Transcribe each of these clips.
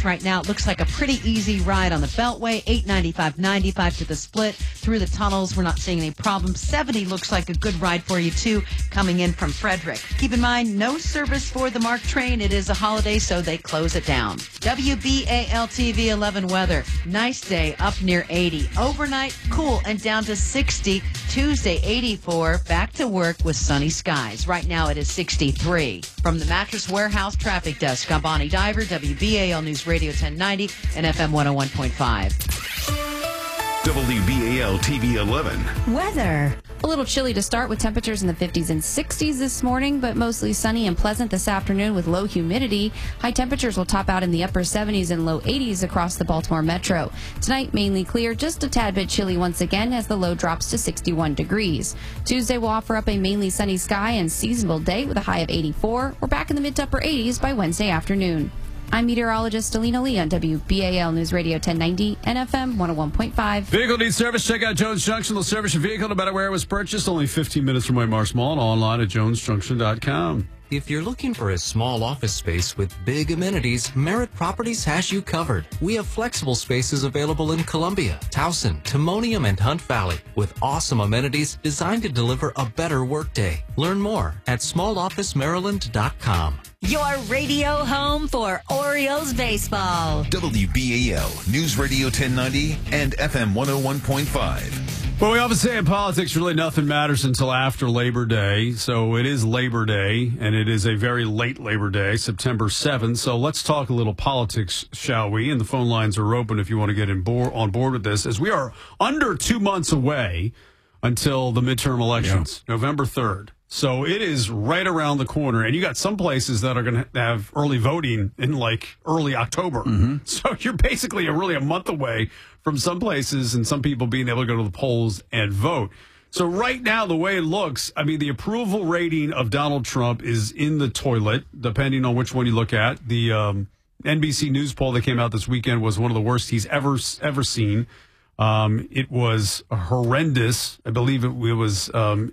Right now, it looks like a pretty easy ride on the Beltway. 895, 95 to the split. Through the tunnels, we're not seeing any problems. 70 looks like a good ride for you, too, coming in from Frederick. Keep in mind, no service for the MARC train. It is a holiday, so they close it down. WBAL-TV 11 weather. Nice day, up near 80. Overnight, cool and down to 60. Tuesday, 84. Back to work with sunny skies. Right now, it is 63. From the Mattress Warehouse Traffic Desk, I'm Bonnie Diver, WBAL News Radio 1090 and FM 101.5. WBAL TV 11. Weather. A little chilly to start with temperatures in the 50s and 60s this morning, but mostly sunny and pleasant this afternoon with low humidity. High temperatures will top out in the upper 70s and low 80s across the Baltimore metro. Tonight, mainly clear, just a tad bit chilly once again as the low drops to 61 degrees. Tuesday will offer up a mainly sunny sky and seasonable day with a high of 84. We're back in the mid to upper 80s by Wednesday afternoon. I'm meteorologist Alina Lee on WBAL News Radio 1090 and FM 101.5. Vehicle needs service? Check out Jones Junction. They'll service your vehicle no matter where it was purchased. Only 15 minutes from Waymar's Mall and online at jonesjunction.com. If you're looking for a small office space with big amenities, Merritt Properties has you covered. We have flexible spaces available in Columbia, Towson, Timonium, and Hunt Valley with awesome amenities designed to deliver a better workday. Learn more at smallofficemaryland.com. Your radio home for Orioles baseball. WBAL News Radio 1090 and FM 101.5. Well, we often say in politics, really nothing matters until after Labor Day. So it is Labor Day, and it is a very late Labor Day, September 7th. So let's talk a little politics, shall we? And the phone lines are open if you want to get on board with this, as we are under 2 months away until the midterm elections, November 3rd. So it is right around the corner, and you got some places that are going to have early voting in like early October. So you're basically really a month away from some places and some people being able to go to the polls and vote. So right now, the way it looks, I mean, the approval rating of Donald Trump is in the toilet, depending on which one you look at. The NBC News poll that came out this weekend was one of the worst he's ever seen. It was horrendous. I believe it was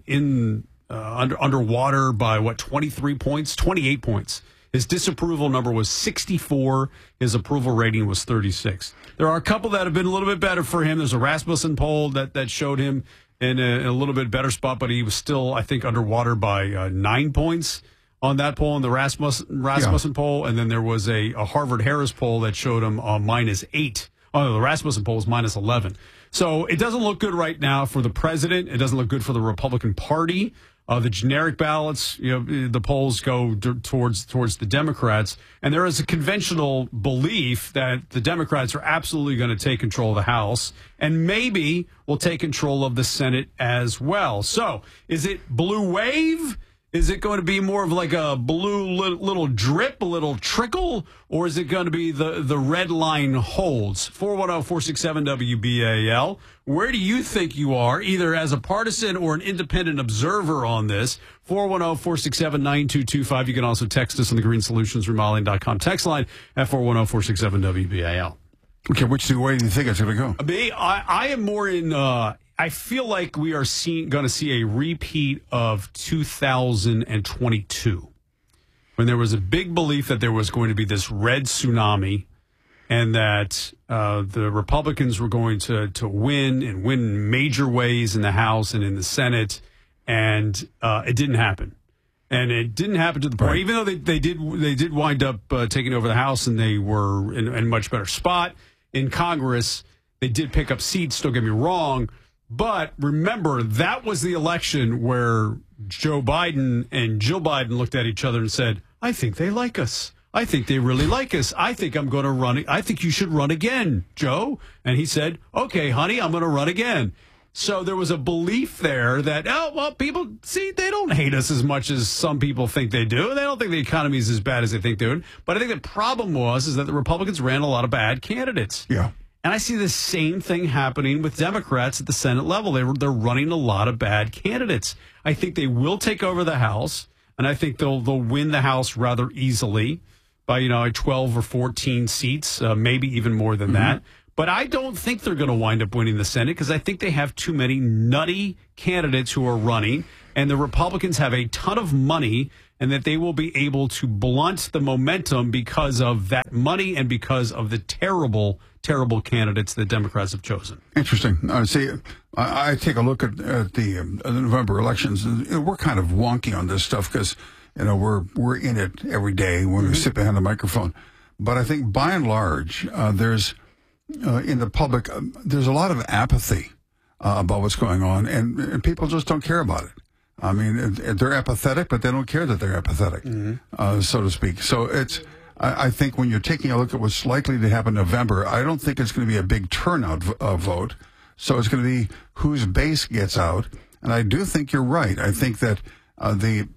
underwater by 23 points, 28 points. His disapproval number was 64. His approval rating was 36. There are a couple that have been a little bit better for him. There's a Rasmussen poll that showed him in a little bit better spot, but he was still, I think, underwater by 9 points on that poll, in the Rasmussen poll. And then there was a Harvard-Harris poll that showed him -8. Oh, no, the Rasmussen poll was -11. So it doesn't look good right now for the president. It doesn't look good for the Republican Party. The generic ballots, the polls go towards the Democrats. And there is a conventional belief that the Democrats are absolutely going to take control of the House and maybe will take control of the Senate as well. So is it blue wave? Is it going to be more of like a blue little drip, a little trickle, or is it going to be the red line holds? 410-467-WBAL. Where do you think you are, either as a partisan or an independent observer on this? 410-467-9225. You can also text us on the GreenSolutionsRemodeling.com text line at 410-467-WBAL. Okay, which way do you think it's going to go? Me, I am more in... I feel like we are going to see a repeat of 2022, when there was a big belief that there was going to be this red tsunami and that the Republicans were going to win and win in major ways in the House and in the Senate, and it didn't happen. And it didn't happen to the point, even though they did wind up taking over the House and they were in a much better spot in Congress. They did pick up seats, don't get me wrong. But remember, that was the election where Joe Biden and Jill Biden looked at each other and said, I think they like us. I think they really like us. I think I'm going to run. I think you should run again, Joe. And he said, okay, honey, I'm going to run again. So there was a belief there that, people, see, they don't hate us as much as some people think they do. They don't think the economy is as bad as they think they do. But I think the problem is that the Republicans ran a lot of bad candidates. Yeah. And I see the same thing happening with Democrats at the Senate level. They're running a lot of bad candidates. I think they will take over the House, and I think they'll win the House rather easily by 12 or 14 seats, maybe even more than that. But I don't think they're going to wind up winning the Senate because I think they have too many nutty candidates who are running, and the Republicans have a ton of money and that they will be able to blunt the momentum because of that money and because of the terrible, terrible candidates that Democrats have chosen. Interesting. See, I take a look at the November elections, and we're kind of wonky on this stuff because, we're in it every day when we sit behind the microphone. But I think by and large, there's in the public, there's a lot of apathy about what's going on, and people just don't care about it. I mean, they're apathetic, but they don't care that they're apathetic, so to speak. So I think when you're taking a look at what's likely to happen in November, I don't think it's going to be a big turnout vote. So it's going to be whose base gets out. And I do think you're right. I think that all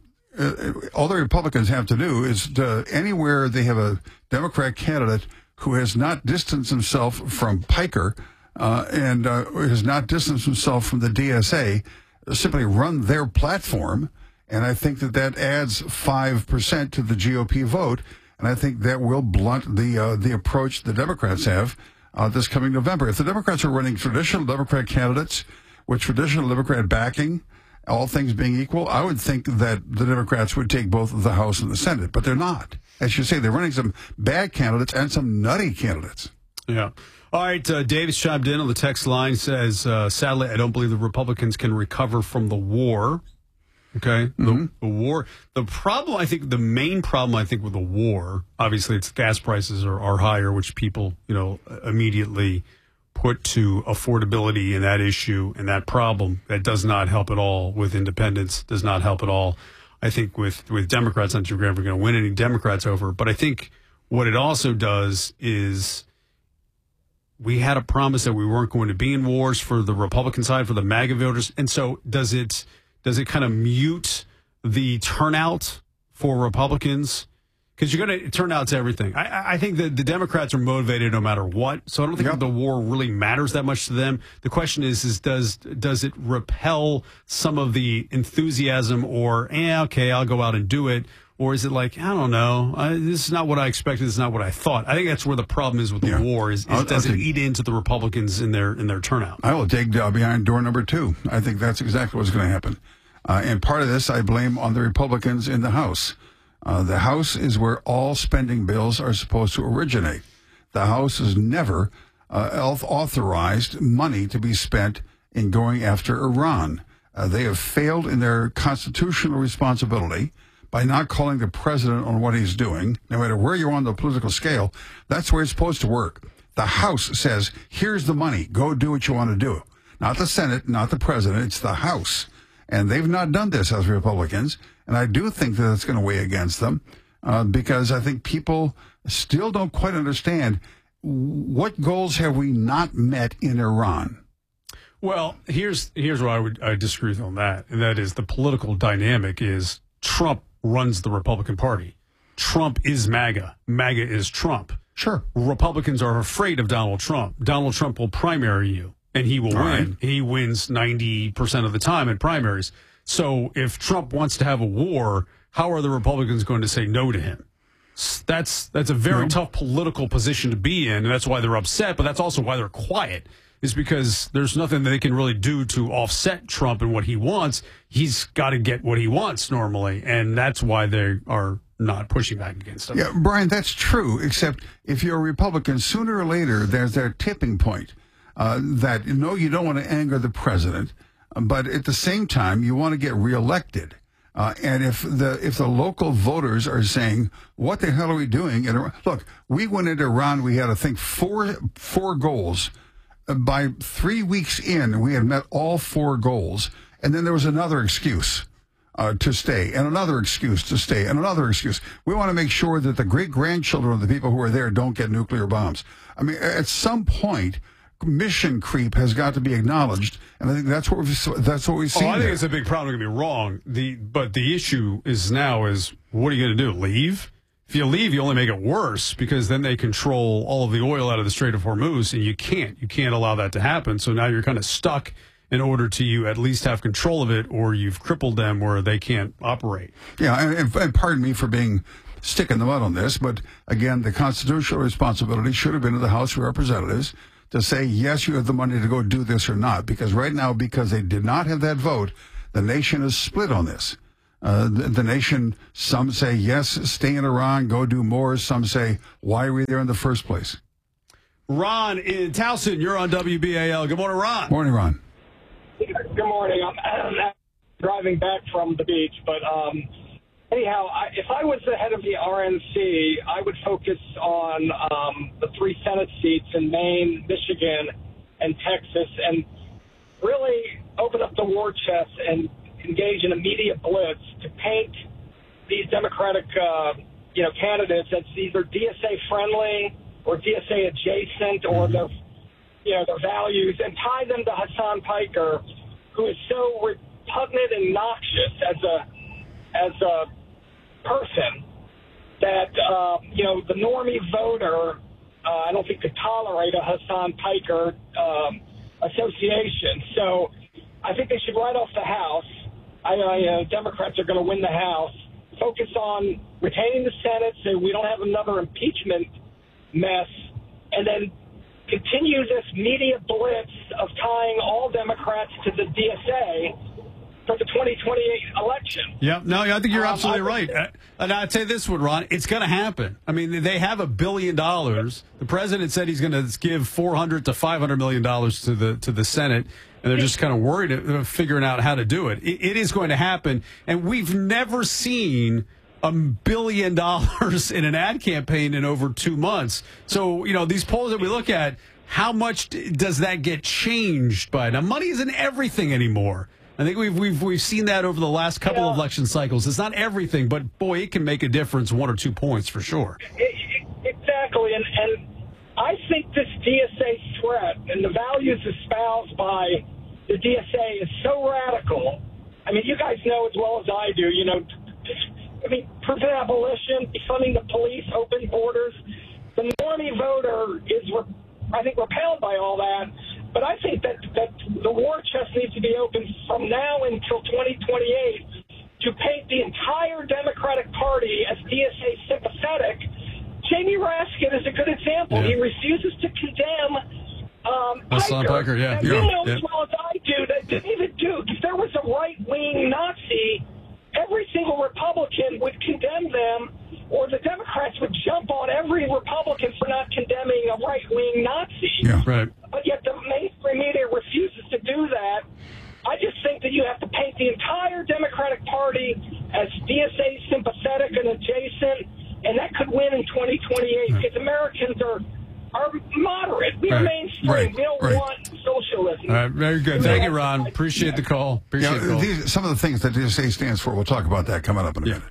the Republicans have to do is anywhere they have a Democrat candidate who has not distanced himself from Piker and has not distanced himself from the DSA, simply run their platform, and I think that adds 5% to the GOP vote, and I think that will blunt the approach the Democrats have this coming November. If the Democrats are running traditional Democrat candidates with traditional Democrat backing, all things being equal, I would think that the Democrats would take both the House and the Senate, but they're not. As you say, they're running some bad candidates and some nutty candidates. Yeah. All right, Davis chimed in on the text line, says, sadly, I don't believe the Republicans can recover from the war. Okay? The war. The problem, I think, the main problem, I think, with the war, obviously, it's gas prices are higher, which people, immediately put to affordability and that issue and that problem. That does not help at all with independence, does not help at all. I think with Democrats, I'm not sure we're ever going to win any Democrats over, but I think what it also does is we had a promise that we weren't going to be in wars for the Republican side, for the MAGA voters. And so does it kind of mute the turnout for Republicans? Because you're going to turn out to everything. I think that the Democrats are motivated no matter what. So I don't think that the war really matters that much to them. The question is does it repel some of the enthusiasm or, okay, I'll go out and do it? Or is it like, I don't know, this is not what I expected, this is not what I thought. I think that's where the problem is with the war, is does it eat into the Republicans in their turnout? I will dig behind door number 2. I think that's exactly what's going to happen. And part of this I blame on the Republicans in the House. The House is where all spending bills are supposed to originate. The House has never authorized money to be spent in going after Iran. They have failed in their constitutional responsibility by not calling the president on what he's doing. No matter where you're on the political scale, that's where it's supposed to work. The House says, here's the money. Go do what you want to do. Not the Senate, not the president. It's the House. And they've not done this as Republicans. And I do think that it's going to weigh against them because I think people still don't quite understand what goals have we not met in Iran. Well, here's where I disagree with on that, and that is the political dynamic is Trump runs the Republican Party. Trump is MAGA. MAGA is Trump. Sure. Republicans are afraid of Donald Trump. Donald Trump will primary you, and he will win. Right. He wins 90% of the time in primaries. So if Trump wants to have a war, how are the Republicans going to say no to him? That's a very tough political position to be in, and that's why they're upset, but that's also why they're quiet, is because there's nothing that they can really do to offset Trump and what he wants. He's got to get what he wants normally, and that's why they are not pushing back against him. Yeah, Brian, that's true, except if you're a Republican, sooner or later there's that tipping point that, you don't want to anger the president, but at the same time, you want to get reelected. And if the local voters are saying, what the hell are we doing? And look, we went into Iran, we had, I think, four goals. By 3 weeks in, we had met all 4 goals. And then there was another excuse to stay, and another excuse to stay, and another excuse. We want to make sure that the great-grandchildren of the people who are there don't get nuclear bombs. I mean, at some point, mission creep has got to be acknowledged, and I think that's what we've seen. I think it's a big problem. Don't get me wrong. But the issue is what are you going to do? Leave? If you leave, you only make it worse, because then they control all of the oil out of the Strait of Hormuz, and you can't allow that to happen. So now you're kind of stuck in order to you at least have control of it, or you've crippled them where they can't operate. Yeah, and pardon me for being stick in the mud on this, but again, the constitutional responsibility should have been to the House of Representatives to say, yes, you have the money to go do this or not. Because right now, because they did not have that vote, the nation is split on this. the nation. Some say, yes, stay in Iran, go do more. Some say, why are we there in the first place? Ron in Towson, you're on WBAL. Good morning, Ron. Morning, Ron. Good morning. I'm driving back from the beach, but anyhow, if I was the head of the RNC, I would focus on the 3 Senate seats in Maine, Michigan, and Texas, and really open up the war chest and engage in a media blitz to paint these Democratic, candidates as either DSA friendly or DSA adjacent, or their values, and tie them to Hassan Piker, who is so repugnant and noxious as a person that the normie voter I don't think could tolerate a Hassan Piker association. So I think they should write off the House. Democrats are going to win the House. Focus on retaining the Senate so we don't have another impeachment mess, and then continue this media blitz of tying all Democrats to the DSA for the 2028 election. Yeah, no, I think you're absolutely right. And I'd say this one, Ron, it's going to happen. I mean, they have $1 billion. The president said he's going to give $400 to $500 million to the Senate, and they're just kind of worried about figuring out how to do it. It is going to happen, and we've never seen $1 billion in an ad campaign in over 2 months. So, these polls that we look at, how much does that get changed by? Now, money isn't everything anymore. I think we've seen that over the last couple of election cycles. It's not everything, but boy, it can make a difference 1 or 2 points for sure. Exactly, and I think this DSA threat and the values espoused by the DSA is so radical. I mean, you guys know as well as I do, prevent abolition, defunding the police, open borders. The normie voter is, I think, repelled by all that. But I think that the war chest needs to be open from now until 2028 to paint the entire Democratic Party as DSA sympathetic. Jamie Raskin is a good example. Yeah. He refuses to condemn Hassan Piker, yeah. And you know as well as I do that David Duke, if there was a right-wing Nazi, every single Republican would condemn them, or the Democrats would jump on every Republican for not condemning a right-wing Nazi. Yeah. Right. But yet the mainstream media refuses to do that. I just think that you have to paint the entire Democratic Party as DSA sympathetic and adjacent, and that could win in 2028 because Americans are moderate. We are mainstream. We don't want socialism. All right, very good. Thank you, Ron. Appreciate the call. Some of the things that DSA stands for, we'll talk about that coming up in a minute.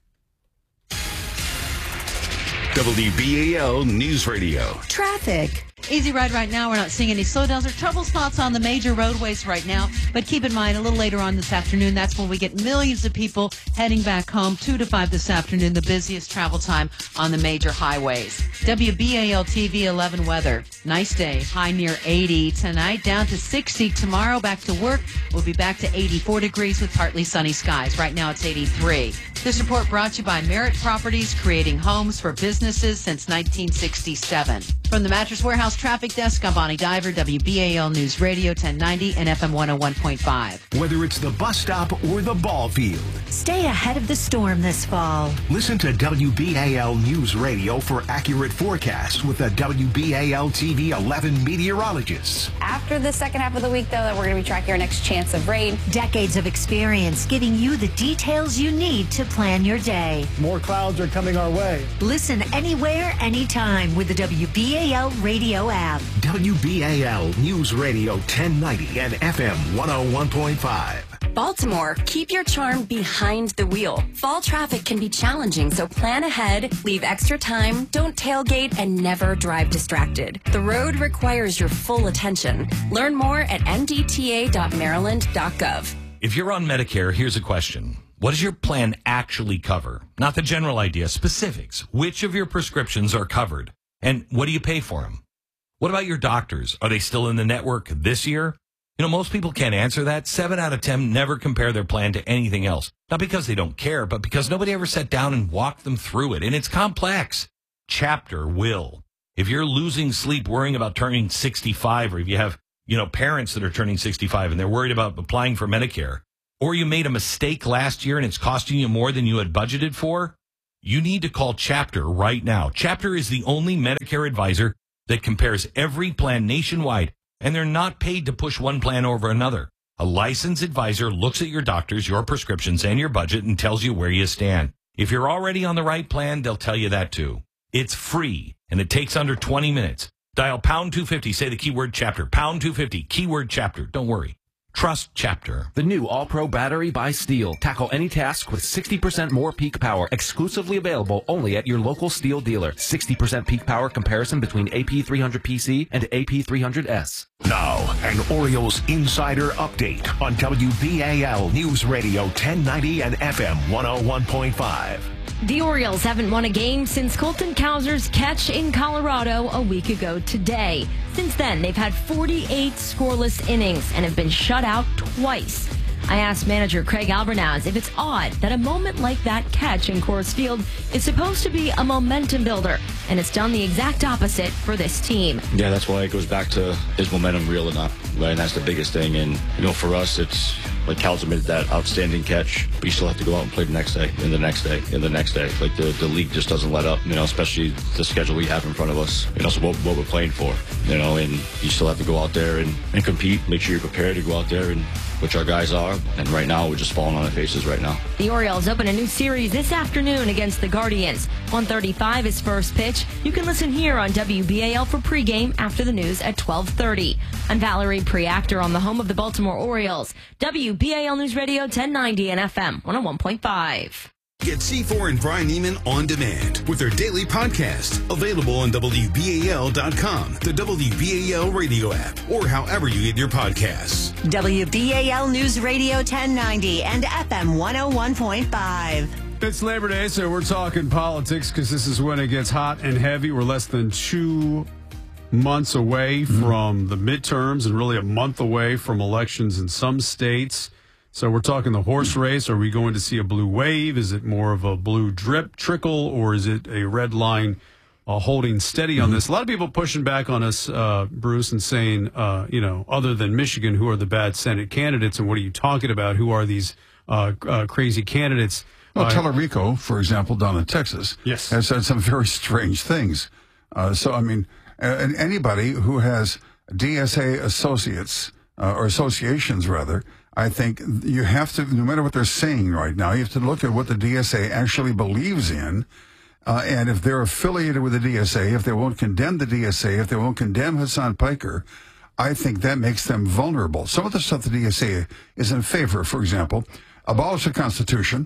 WBAL News Radio. Traffic. Easy ride right now. We're not seeing any slowdowns or trouble spots on the major roadways right now. But keep in mind, a little later on this afternoon, that's when we get millions of people heading back home. 2 to 5 this afternoon, the busiest travel time on the major highways. WBAL TV 11 weather. Nice day. High near 80 tonight, down to 60 tomorrow. Back to work. We'll be back to 84 degrees with partly sunny skies. Right now it's 83. This report brought to you by Merritt Properties, creating homes for businesses since 1967. From the Mattress Warehouse Traffic Desk, I'm Bonnie Diver, WBAL News Radio 1090 and FM 101.5. Whether it's the bus stop or the ball field, Stay ahead of the storm this fall. listen to WBAL News Radio for accurate forecasts with the WBAL TV 11 meteorologists. After the second half of the week, though, we're going to be tracking our next chance of rain. Decades of experience giving you the details you need to plan your day. More clouds are coming our way. Listen anywhere, anytime with the WBAL radio app. WBAL News Radio 1090 and FM 101.5. Baltimore, keep your charm behind the wheel. Fall traffic can be challenging, so plan ahead, leave extra time, don't tailgate, and never drive distracted. The road requires your full attention. Learn more at ndta.maryland.gov. If you're on Medicare, here's a question. What does your plan actually cover? Not the general idea, specifics. Which of your prescriptions are covered? And what do you pay for them? What about your doctors? Are they still in the network this year? Most people can't answer that. 7 out of 10 never compare their plan to anything else. Not because they don't care, but because nobody ever sat down and walked them through it. And it's complex. Chapter will. If you're losing sleep worrying about turning 65, or if you have, parents that are turning 65 and they're worried about applying for Medicare, or you made a mistake last year and it's costing you more than you had budgeted for, you need to call Chapter right now. Chapter is the only Medicare advisor that compares every plan nationwide, and they're not paid to push one plan over another. A licensed advisor looks at your doctors, your prescriptions, and your budget and tells you where you stand. If you're already on the right plan, they'll tell you that too. It's free, and it takes under 20 minutes. Dial pound 250, say the keyword Chapter. Pound 250, keyword Chapter. Don't worry. Trust Chapter. The new All-Pro battery by Steel. Tackle any task with 60% more peak power. Exclusively available only at your local Steel dealer. 60% peak power comparison between AP300PC and AP300S. Now, an Orioles insider update on WBAL News Radio 1090 and FM 101.5. The Orioles haven't won a game since Colton Cowser's catch in Colorado a week ago today. Since then, they've had 48 scoreless innings and have been shut out twice. I asked manager Craig Albernoz if it's odd that a moment like that catch in Coors Field is supposed to be a momentum builder, and it's done the exact opposite for this team. Yeah, that's why it goes back to is momentum real or not, right? And that's the biggest thing. And, for us, it's like Cal's made that outstanding catch, but you still have to go out and play the next day, and the next day, and the next day. Like the league just doesn't let up, especially the schedule we have in front of us, so what we're playing for, and you still have to go out there and compete, make sure you're prepared to go out there, and which our guys are, and right now we're just falling on our faces right now. The Orioles open a new series this afternoon against the Guardians. 1:35 is first pitch. You can listen here on WBAL for pregame after the news at 12:30. I'm Valerie Preactor on the home of the Baltimore Orioles. WBAL News Radio 1090 and FM 101.5. Get C4 and Brian Neiman on demand with their daily podcast, available on WBAL.com, the WBAL radio app, or however you get your podcasts. WBAL News Radio 1090 and FM 101.5. It's Labor Day, so we're talking politics because this is when it gets hot and heavy. We're less than 2 months away from the midterms and really a month away from elections in some states. So we're talking the horse race. Are we going to see a blue wave? Is it more of a blue drip trickle, or is it a red line holding steady on this? A lot of people pushing back on us, Bruce, and saying, other than Michigan, who are the bad Senate candidates, and what are you talking about? Who are these crazy candidates? Well, Tellerico, for example, down in Texas, yes, has said some very strange things. And anybody who has DSA associates, or associations rather, I think you have to, no matter what they're saying right now, you have to look at what the DSA actually believes in. And if they're affiliated with the DSA, if they won't condemn the DSA, if they won't condemn Hassan Piker, I think that makes them vulnerable. Some of the stuff the DSA is in favor, for example, abolish the Constitution,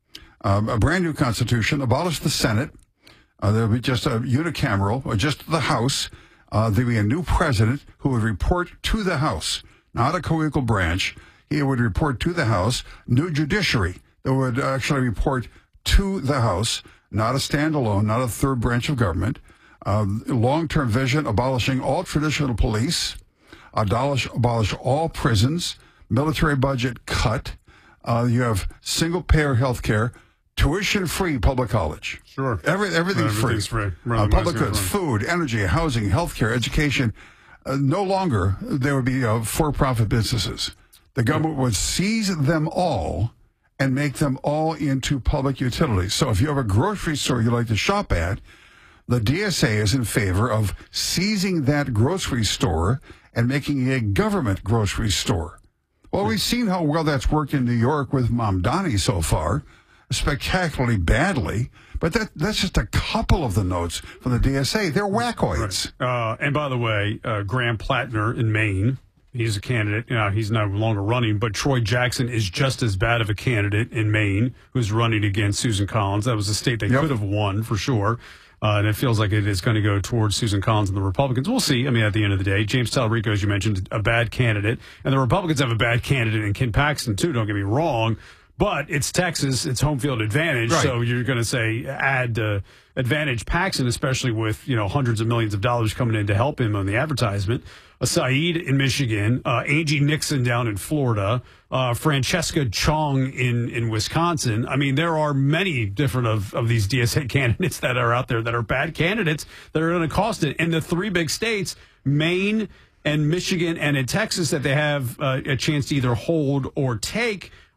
a brand new Constitution, abolish the Senate. There'll be just a unicameral, or just the House. There'll be a new president who would report to the House, not a co-equal branch. He would report to the House. New judiciary that would actually report to the House, not a standalone, not a third branch of government. Long-term vision, abolishing all traditional police, abolish all prisons, military budget cut. You have single-payer health care, tuition-free public college. Sure. Everything's free. Public goods, food, energy, housing, health care, education. No longer there would be for-profit businesses. The government would seize them all and make them all into public utilities. So if you have a grocery store you like to shop at, the DSA is in favor of seizing that grocery store and making it a government grocery store. Well, we've seen how well that's worked in New York with Mamdani so far, spectacularly badly. But that's just a couple of the notes from the DSA. They're wackoids. Right. And by the way, Graham Plattner in Maine, he's a candidate. He's no longer running, but Troy Jackson is just as bad of a candidate in Maine, who's running against Susan Collins. That was a state they could have won for sure. And it feels like it is going to go towards Susan Collins and the Republicans. We'll see. At the end of the day, James Tellerico, as you mentioned, a bad candidate. And the Republicans have a bad candidate in Ken Paxton, too, don't get me wrong. But it's Texas, it's home field advantage, right. So you're going to say add advantage Paxton, especially with hundreds of millions of dollars coming in to help him on the advertisement. Saeed in Michigan, Angie Nixon down in Florida, Francesca Chong in Wisconsin. There are many different of these DSA candidates that are out there that are bad candidates that are going to cost it. And the three big states, Maine and Michigan and in Texas, that they have a chance to either hold or take,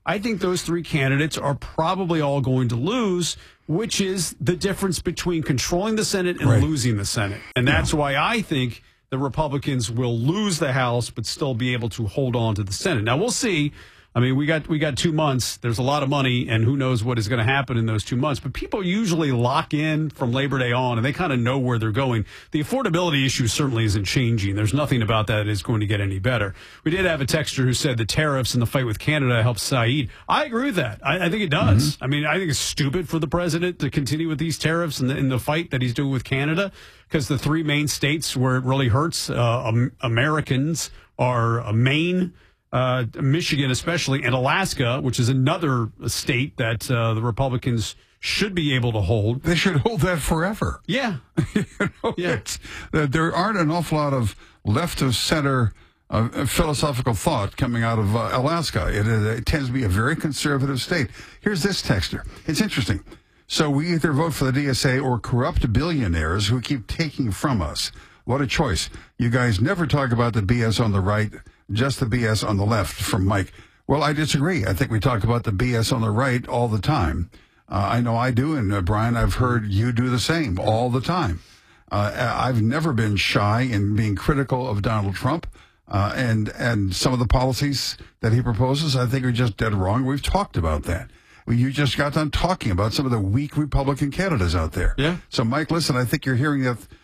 I think those three candidates are probably all going to lose, which is the difference between controlling the Senate and losing the Senate. And that's why I think the Republicans will lose the House but still be able to hold on to the Senate. Now, we'll see. I mean, we got 2 months. There's a lot of money, and who knows what is going to happen in those 2 months. But people usually lock in from Labor Day on, and they kind of know where they're going. The affordability issue certainly isn't changing. There's nothing about that is going to get any better. We did have a texter who said the tariffs and the fight with Canada helped Saeed. I agree with that. I think it does. I mean, I think it's stupid for the president to continue with these tariffs and in the fight that he's doing with Canada, because the 3 main states where it really hurts Americans are Maine, Michigan especially, and Alaska, which is another state that the Republicans should be able to hold. They should hold that forever. Yeah. There aren't an awful lot of left of center philosophical thought coming out of Alaska. It tends to be a very conservative state. Here's this texter. It's interesting. So we either vote for the DSA or corrupt billionaires who keep taking from us. What a choice. You guys never talk about the BS on the right, just the BS on the left, from Mike. Well, I disagree. I think we talk about the BS on the right all the time. I know I do, and Brian, I've heard you do the same all the time. I've never been shy in being critical of Donald Trump, and some of the policies that he proposes I think are just dead wrong. We've talked about that. You just got done talking about some of the weak Republican candidates out there. Yeah. So, Mike, listen, I think you're hearing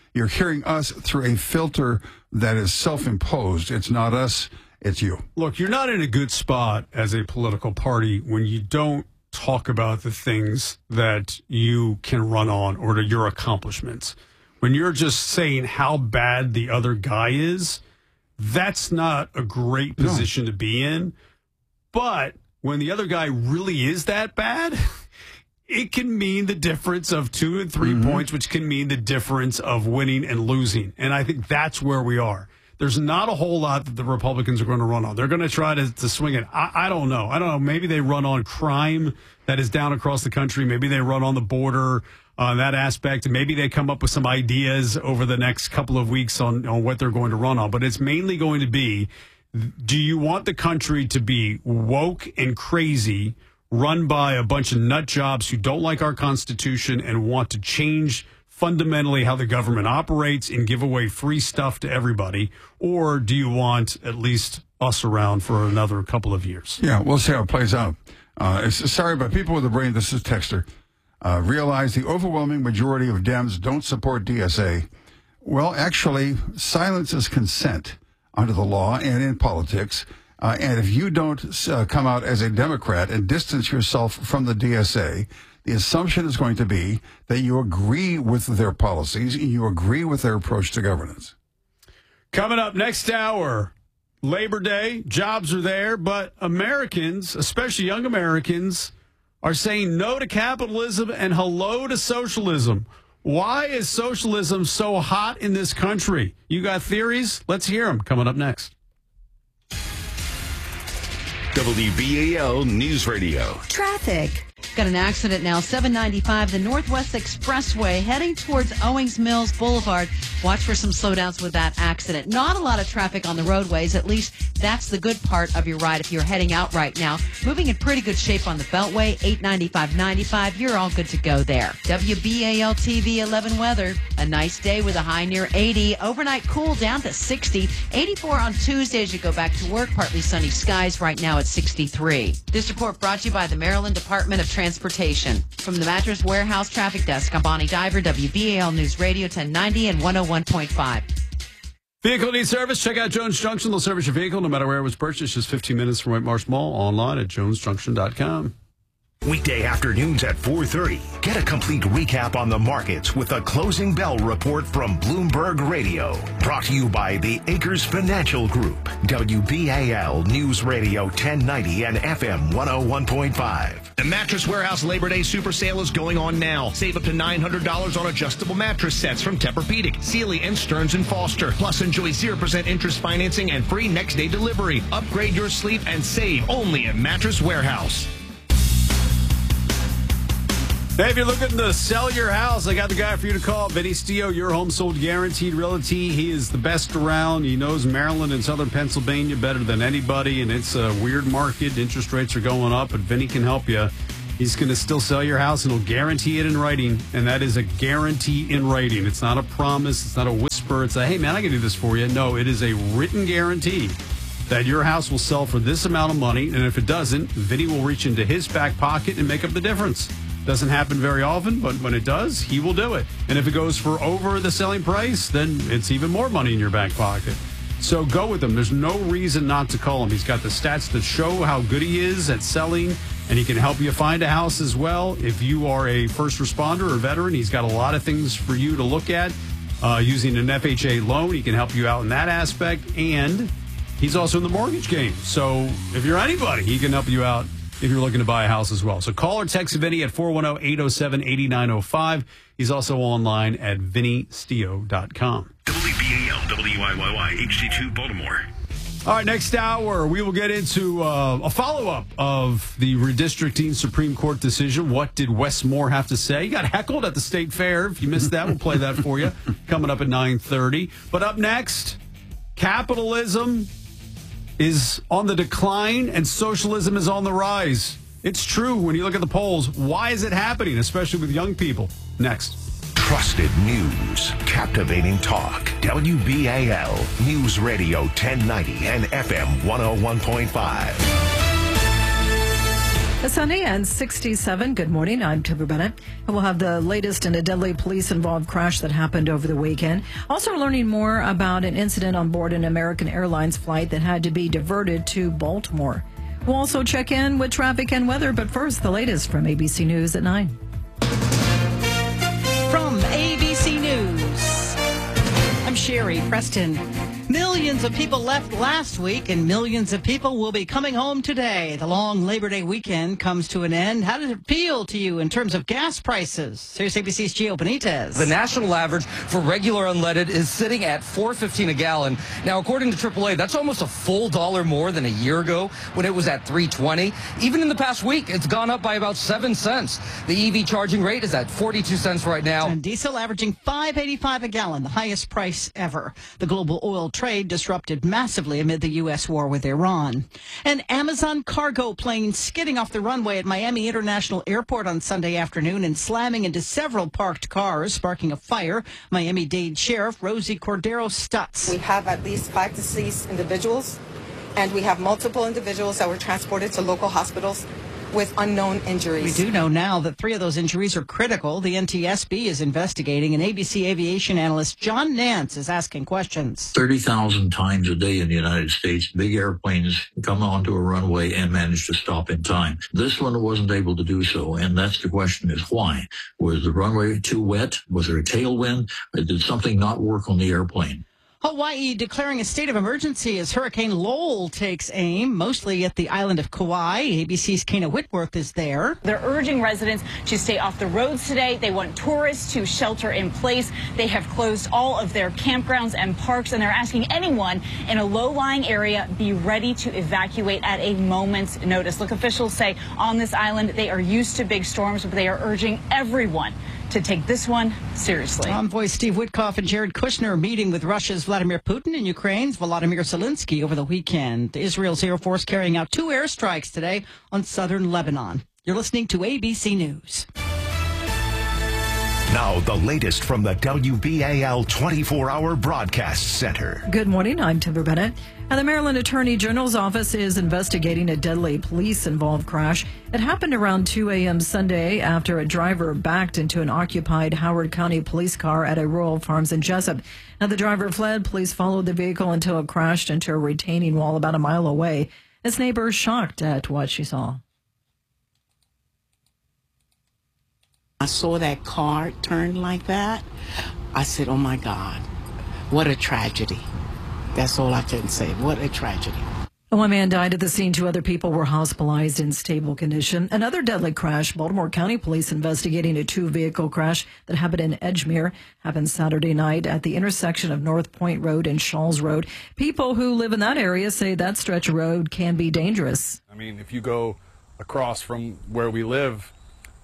us through a filter that is self-imposed. It's not us, it's you. Look, you're not in a good spot as a political party when you don't talk about the things that you can run on or your accomplishments. When you're just saying how bad the other guy is, that's not a great position to be in. But when the other guy really is that bad, it can mean the difference of 2 and 3 points, which can mean the difference of winning and losing. And I think that's where we are. There's not a whole lot that the Republicans are going to run on. They're going to try to swing it. I don't know. Maybe they run on crime that is down across the country. Maybe they run on the border on that aspect. And maybe they come up with some ideas over the next couple of weeks on what they're going to run on. But it's mainly going to be, do you want the country to be woke and crazy, run by a bunch of nut jobs who don't like our Constitution and want to change fundamentally how the government operates and give away free stuff to everybody? Or do you want at least us around for another couple of years? Yeah, we'll see how it plays out. Sorry, but people with a brain, this is texter, realize the overwhelming majority of Dems don't support DSA. Well, actually, silence is consent under the law and in politics. And if you don't come out as a Democrat and distance yourself from the DSA, the assumption is going to be that you agree with their policies and you agree with their approach to governance. Coming up next hour, Labor Day, jobs are there, but Americans, especially young Americans, are saying no to capitalism and hello to socialism. Why is socialism so hot in this country? You got theories? Let's hear them coming up next. WBAL News Radio. Traffic. Got an accident now, 795, the Northwest Expressway, heading towards Owings Mills Boulevard. Watch for some slowdowns with that accident. Not a lot of traffic on the roadways. At least that's the good part of your ride if you're heading out right now. Moving in pretty good shape on the Beltway, 895-95. You're all good to go there. WBAL TV 11 weather. A nice day with a high near 80. Overnight cool down to 60. 84 on Tuesday as you go back to work. Partly sunny skies right now at 63. This report brought to you by the Maryland Department of Transportation. From the Mattress Warehouse Traffic Desk, I'm Bonnie Diver, WBAL News Radio 1090 and 101.5. Vehicle needs service? Check out Jones Junction. They'll service your vehicle no matter where it was purchased. Just 15 minutes from White Marsh Mall. Online at jonesjunction.com. Weekday afternoons at 4:30. Get a complete recap on the markets with a closing bell report from Bloomberg Radio. Brought to you by the Acres Financial Group. WBAL News Radio 1090 and FM 101.5. The Mattress Warehouse Labor Day Super Sale is going on now. Save up to $900 on adjustable mattress sets from Tempur-Pedic, Sealy, and Stearns & Foster. Plus, enjoy 0% interest financing and free next-day delivery. Upgrade your sleep and save only at Mattress Warehouse. Hey, if you're looking to sell your house, I got the guy for you to call. Vinny Stio, Your Home Sold Guaranteed Realty. He is the best around. He knows Maryland and Southern Pennsylvania better than anybody, and it's a weird market. Interest rates are going up, but Vinny can help you. He's going to still sell your house, and he'll guarantee it in writing, and that is a guarantee in writing. It's not a promise. It's not a whisper. It's a, hey, man, I can do this for you. No, it is a written guarantee that your house will sell for this amount of money, and if it doesn't, Vinny will reach into his back pocket and make up the difference. Doesn't happen very often, but when it does, he will do it. And if it goes for over the selling price, then it's even more money in your back pocket. So go with him. There's no reason not to call him. He's got the stats that show how good he is at selling, and he can help you find a house as well. If you are a first responder or veteran, he's got a lot of things for you to look at. Using an FHA loan, he can help you out in that aspect, and he's also in the mortgage game. So if you're anybody, he can help you out if you're looking to buy a house as well. So call or text Vinny at 410-807-8905. He's also online at vinnystio.com. WBAL, WIYY, HD2 Baltimore. All right, next hour, we will get into a follow-up of the redistricting Supreme Court decision. What did Wes Moore have to say? He got heckled at the State Fair. If you missed that, we'll play that for you coming up at 9:30. But up next, capitalism is on the decline and socialism is on the rise. It's true when you look at the polls. Why is it happening, especially with young people? Next. Trusted news, captivating talk. WBAL News Radio 1090 and FM 101.5. Sunny and 67. Good morning. I'm Timber Bennett. And we'll have the latest in a deadly police-involved crash that happened over the weekend. Also learning more about an incident on board an American Airlines flight that had to be diverted to Baltimore. We'll also check in with traffic and weather, but first, the latest from ABC News at 9. From ABC News, I'm Sherry Preston. Millions of people left last week, and millions of people will be coming home today. The long Labor Day weekend comes to an end. How does it feel to you in terms of gas prices? Sirius ABC's Gio Benitez. The national average for regular unleaded is sitting at $4.15 a gallon. Now, according to AAA, that's almost a full $1 more than a year ago when it was at $3.20. Even in the past week, it's gone up by about 7 cents. The EV charging rate is at 42 cents right now. And diesel averaging $5.85 a gallon, the highest price ever. The global oil trade disrupted massively amid the U.S. war with Iran. An Amazon cargo plane skidding off the runway at Miami International Airport on Sunday afternoon and slamming into several parked cars, sparking a fire. Miami-Dade Sheriff Rosie Cordero Stutz. We have at least 5 deceased individuals, and we have multiple individuals that were transported to local hospitals with unknown injuries. We do know now that 3 of those injuries are critical. The NTSB is investigating, and ABC aviation analyst John Nance is asking questions. 30,000 times a day in the United States, big airplanes come onto a runway and manage to stop in time. This one wasn't able to do so, and that's the question is why? Was the runway too wet? Was there a tailwind? Or did something not work on the airplane? Hawaii declaring a state of emergency as Hurricane Lowell takes aim, mostly at the island of Kauai. ABC's Kana Whitworth is there. They're urging residents to stay off the roads today. They want tourists to shelter in place. They have closed all of their campgrounds and parks, and they're asking anyone in a low-lying area be ready to evacuate at a moment's notice. Look, officials say on this island they are used to big storms, but they are urging everyone to take this one seriously. Envoy Steve Witkoff and Jared Kushner meeting with Russia's Vladimir Putin and Ukraine's Volodymyr Zelensky over the weekend. Israel's Air Force carrying out 2 airstrikes today on southern Lebanon. You're listening to ABC News. Now, the latest from the WBAL 24-hour broadcast center. Good morning. I'm Timber Bennett. And the Maryland Attorney General's office is investigating a deadly police-involved crash. It happened around 2 a.m. Sunday after a driver backed into an occupied Howard County police car at a Rural Farms in Jessup. Now, the driver fled. Police followed the vehicle until it crashed into a retaining wall about a mile away. Its neighbors shocked at what she saw. I saw that car turn like that. I said, oh, my God, what a tragedy. That's all I can say. What a tragedy. One man died at the scene. 2 other people were hospitalized in stable condition. Another deadly crash. Baltimore County Police investigating a 2-vehicle crash that happened in Edgemere. Happened Saturday night at the intersection of North Point Road and Shawls Road. People who live in that area say that stretch of road can be dangerous. I mean, if you go across from where we live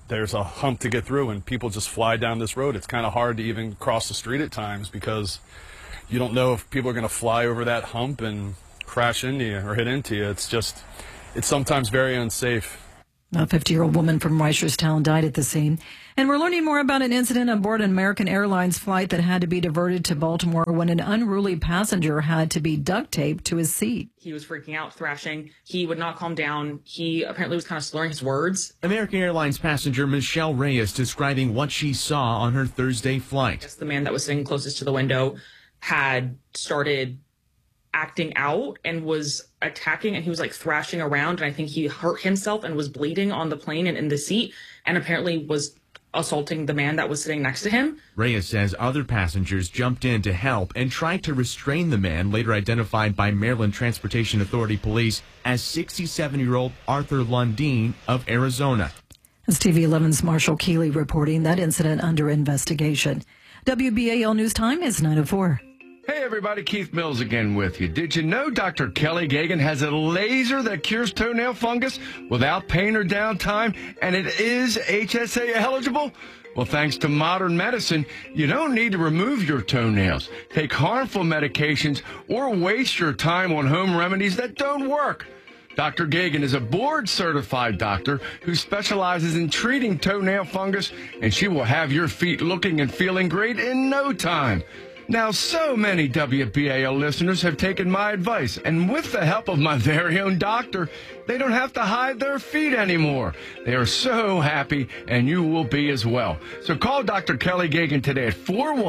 there's a hump to get through, and people just fly down this road. It's kind of hard to even cross the street at times because you don't know if people are going to fly over that hump and crash into you or hit into you. It's sometimes very unsafe. A 50-year-old woman from Reisterstown died at the scene. And we're learning more about an incident aboard an American Airlines flight that had to be diverted to Baltimore when an unruly passenger had to be duct taped to his seat. He was freaking out, thrashing. He would not calm down. He apparently was kind of slurring his words. American Airlines passenger Michelle Reyes describing what she saw on her Thursday flight. The man that was sitting closest to the window had started acting out and was attacking, and he was like thrashing around, and I think he hurt himself and was bleeding on the plane and in the seat, and apparently was assaulting the man that was sitting next to him. Reyes says other passengers jumped in to help and tried to restrain the man, later identified by Maryland Transportation Authority police as 67-year-old Arthur Lundeen of Arizona. As TV 11's Marshall Keeley reporting that incident under investigation. WBAL News Time is 9:04. Hey everybody, Keith Mills again with you. Did you know Dr. Kelly Gagan has a laser that cures toenail fungus without pain or downtime, and it is HSA eligible? Well, thanks to modern medicine, you don't need to remove your toenails, take harmful medications, or waste your time on home remedies that don't work. Dr. Gagan is a board-certified doctor who specializes in treating toenail fungus, and she will have your feet looking and feeling great in no time. Now, so many WBAL listeners have taken my advice, and with the help of my very own doctor, they don't have to hide their feet anymore. They are so happy, and you will be as well. So call Dr. Kelly Gagan today at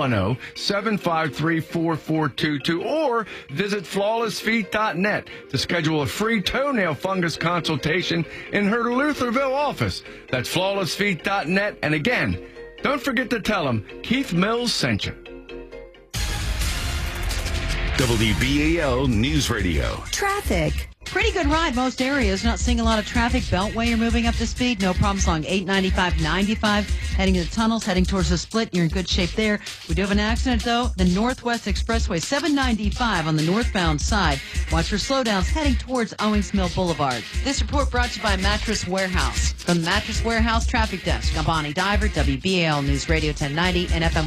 410-753-4422 or visit flawlessfeet.net to schedule a free toenail fungus consultation in her Lutherville office. That's flawlessfeet.net. And again, don't forget to tell them Keith Mills sent you. WBAL News Radio. Traffic. Pretty good ride, most areas. Not seeing a lot of traffic. Beltway, you're moving up to speed. No problems along 895, 95. Heading to the tunnels, heading towards the split. You're in good shape there. We do have an accident, though. The Northwest Expressway, 795 on the northbound side. Watch for slowdowns heading towards Owings Mill Boulevard. This report brought to you by Mattress Warehouse. From the Mattress Warehouse Traffic Desk, I'm Bonnie Diver, WBAL News Radio 1090 and FM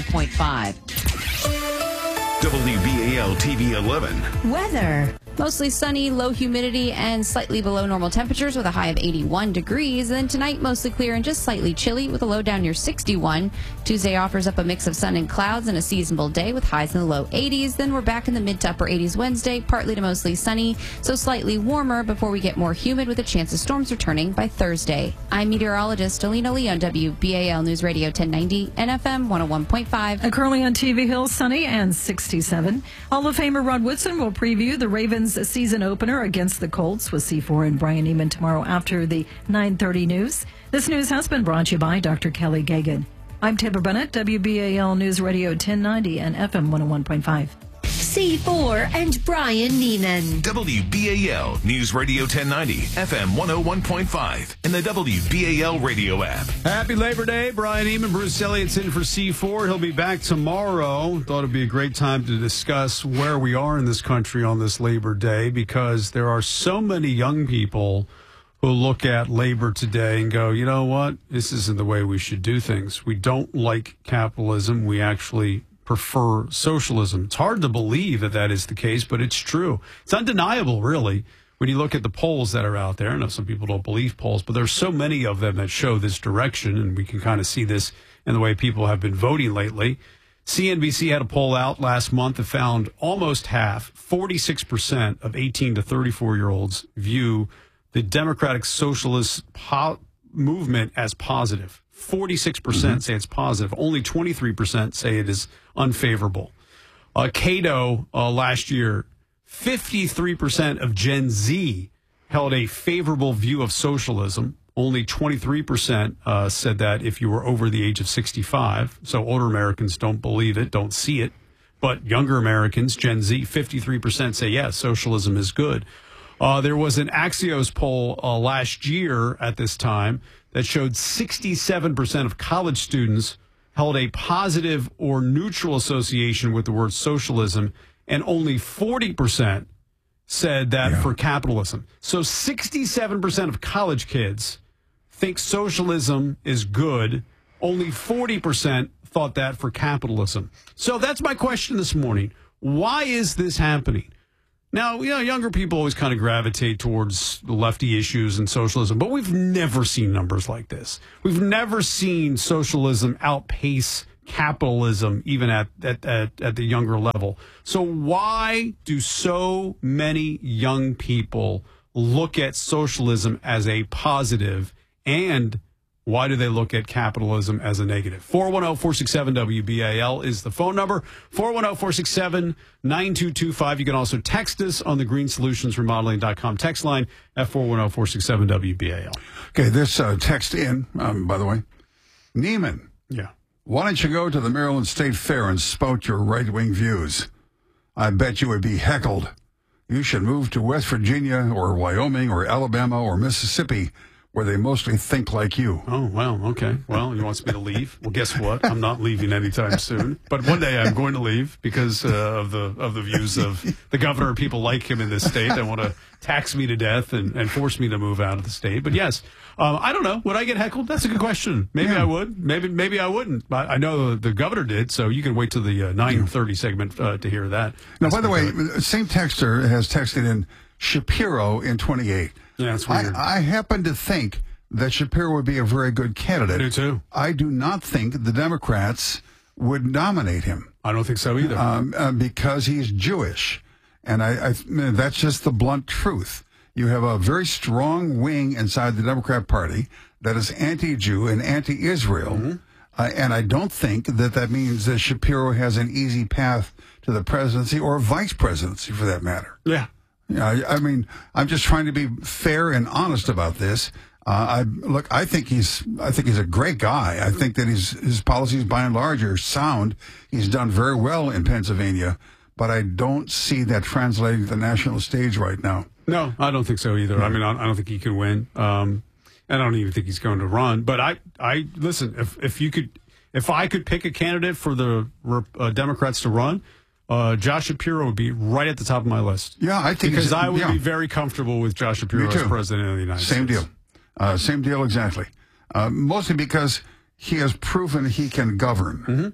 101.5. WBAL TV 11. Weather. Mostly sunny, low humidity, and slightly below normal temperatures with a high of 81 degrees. And then tonight, mostly clear and just slightly chilly with a low down near 61. Tuesday offers up a mix of sun and clouds and a seasonable day with highs in the low 80s. Then we're back in the mid to upper 80s Wednesday, partly to mostly sunny, so slightly warmer before we get more humid with a chance of storms returning by Thursday. I'm meteorologist Alina Lee on WBAL News Radio 1090 and FM 101.5. And currently on TV Hill, sunny and 67. Hall of Famer Rod Woodson will preview the Ravens season opener against the Colts with C4 and Brian Neiman tomorrow after the 9:30 news. This news has been brought to you by Dr. Kelly Gagan. I'm Tampa Bennett, WBAL News Radio 1090 and FM 101.5. C4 and Brian Neiman. WBAL News Radio 1090, FM 101.5, and the WBAL radio app. Happy Labor Day. Brian Neiman, Bruce Elliott's in for C4. He'll be back tomorrow. Thought it'd be a great time to discuss where we are in this country on this Labor Day, because there are so many young people who look at labor today and go, you know what? This isn't the way we should do things. We don't like capitalism. We actually prefer socialism. It's hard to believe that that is the case, but it's true. It's undeniable, really, when you look at the polls that are out there. I know some people don't believe polls, but there's so many of them that show this direction, and we can kind of see this in the way people have been voting lately. CNBC had a poll out last month that found almost half, 46% of 18 to 34-year-olds view the Democratic Socialist movement as positive. 46% say it's positive. Only 23% say it is unfavorable. Cato last year, 53% of Gen Z held a favorable view of socialism. Only 23% said that if you were over the age of 65. So older Americans don't believe it, don't see it. But younger Americans, Gen Z, 53% say, yes, socialism is good. There was an Axios poll last year at this time that showed 67% of college students held a positive or neutral association with the word socialism, and only 40% said that for capitalism. So 67% of college kids think socialism is good. Only 40% thought that for capitalism. So that's my question this morning. Why is this happening? Now, younger people always kind of gravitate towards the lefty issues and socialism, but we've never seen numbers like this. We've never seen socialism outpace capitalism, even at the younger level. So why do so many young people look at socialism as a positive, and why do they look at capitalism as a negative? 410-467-WBAL is the phone number. 410-467-9225. You can also text us on the greensolutionsremodeling.com text line at 410-467-WBAL. Okay, this text in, by the way. Neiman. Yeah. Why don't you go to the Maryland State Fair and spout your right-wing views? I bet you would be heckled. You should move to West Virginia or Wyoming or Alabama or Mississippi, where they mostly think like you. Oh, well, okay. Well, he wants me to leave. Well, guess what? I'm not leaving anytime soon. But one day I'm going to leave because of the views of the governor and people like him in this state. They want to tax me to death and force me to move out of the state. But yes, I don't know. Would I get heckled? That's a good question. Maybe I would. Maybe I wouldn't. But I know the governor did, so you can wait till the 9:30 segment to hear that. Now, by the way, same texter has texted in Shapiro in 28. Yeah, that's weird. I happen to think that Shapiro would be a very good candidate. I do too. I do not think the Democrats would nominate him. I don't think so either. Because he's Jewish. And I that's just the blunt truth. You have a very strong wing inside the Democrat Party that is anti-Jew and anti-Israel. Mm-hmm. And I don't think that means that Shapiro has an easy path to the presidency or vice presidency, for that matter. Yeah. I mean, I'm just trying to be fair and honest about this. I think he's a great guy. I think that his policies, by and large, are sound. He's done very well in Pennsylvania, but I don't see that translating to the national stage right now. No, I don't think so either. I mean, I don't think he can win. I don't even think he's going to run. But I listen. If I could pick a candidate for the Democrats to run, Josh Shapiro would be right at the top of my list. Yeah, I think because I would be very comfortable with Josh Shapiro as president of the United States. Same deal. Same deal exactly. Mostly because he has proven he can govern. Mm-hmm.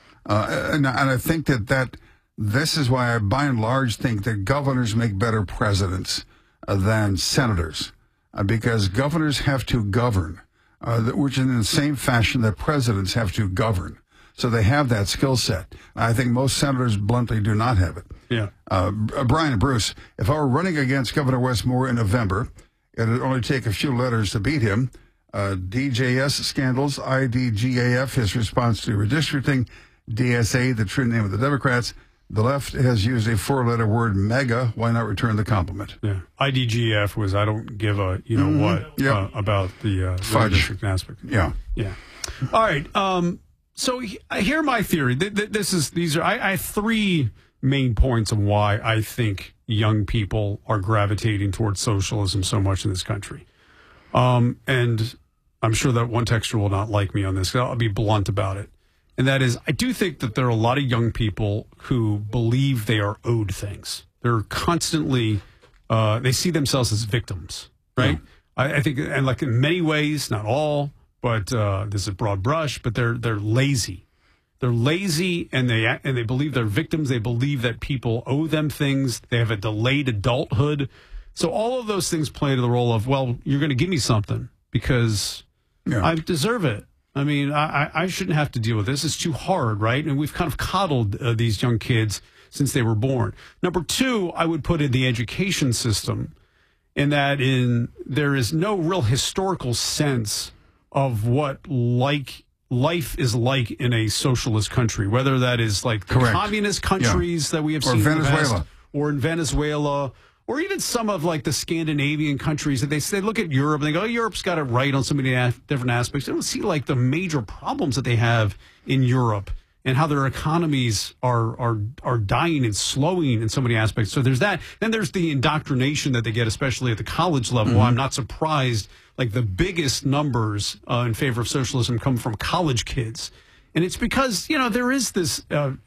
And I think that this is why I, by and large, think that governors make better presidents than senators. Because governors have to govern, which is in the same fashion that presidents have to govern. So they have that skill set. I think most senators bluntly do not have it. Yeah. Brian and Bruce, if I were running against Governor Wes Moore in November, it would only take a few letters to beat him. DJS scandals, IDGAF, his response to redistricting, DSA, the true name of the Democrats. The left has used a 4-letter word, mega. Why not return the compliment? Yeah. IDGF was I don't give a what about the redistricting aspect. Yeah. Yeah. All right. So here my theory. I have 3 main points of why I think young people are gravitating towards socialism so much in this country. And I'm sure that one texter will not like me on this. I'll be blunt about it. And that is, I do think that there are a lot of young people who believe they are owed things. They're constantly, they see themselves as victims, right? Yeah. I think, and like in many ways, not all, but this is a broad brush, but they're lazy. They're lazy, and they believe they're victims. They believe that people owe them things. They have a delayed adulthood. So all of those things play into the role of, well, you're going to give me something because I deserve it. I mean, I shouldn't have to deal with this. It's too hard, right? And we've kind of coddled these young kids since they were born. Number 2, I would put in the education system, in that there is no real historical sense of what life is like in a socialist country, whether that is like the communist countries that we have seen in the past, or in Venezuela, or even some of like the Scandinavian countries that they look at Europe and they go, oh, Europe's got it right on so many different aspects. They don't see like the major problems that they have in Europe and how their economies are dying and slowing in so many aspects. So there's that. Then there's the indoctrination that they get, especially at the college level. Mm-hmm. I'm not surprised. Like the biggest numbers in favor of socialism come from college kids. And it's because, there is this, what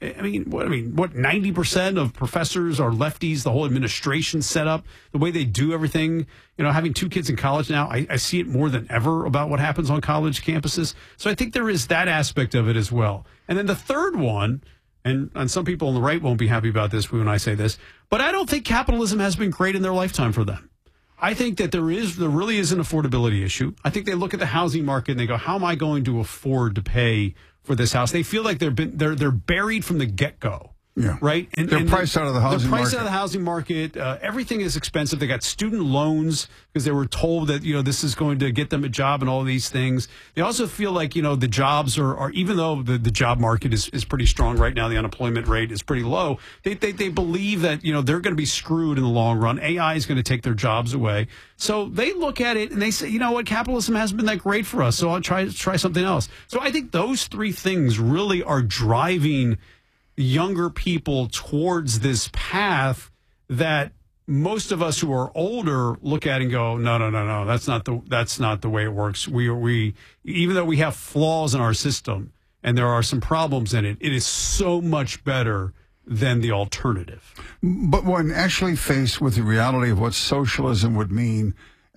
90% of professors are lefties, the whole administration set up, the way they do everything, having 2 kids in college now, I see it more than ever about what happens on college campuses. So I think there is that aspect of it as well. And then the third one, and some people on the right won't be happy about this when I say this, but I don't think capitalism has been great in their lifetime for them. I think that there really is an affordability issue. I think they look at the housing market and they go, how am I going to afford to pay for this house? They feel like they're buried from the get-go. Yeah. Right? And they're priced out of the housing market. They're priced out of the housing market. Everything is expensive. They got student loans because they were told that, this is going to get them a job and all these things. They also feel like, the jobs are even though the job market is pretty strong right now, the unemployment rate is pretty low, they believe that, they're going to be screwed in the long run. AI is going to take their jobs away. So they look at it and they say, capitalism hasn't been that great for us, so I'll try something else. So I think those 3 things really are driving younger people towards this path that most of us who are older look at and go, no, that's not the way it works. We even though we have flaws in our system and there are some problems in it, it is so much better than the alternative. But when actually faced with the reality of what socialism would mean